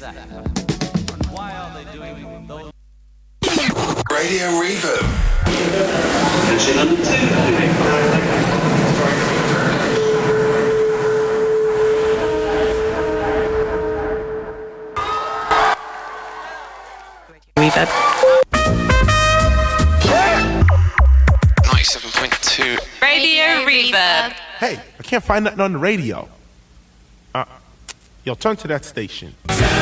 Why are they doing those? Radio Reverb. Mission number 2. Reverb. 97.2 Radio Reverb. Hey, I can't find nothing on the radio. Yo, turn to that station.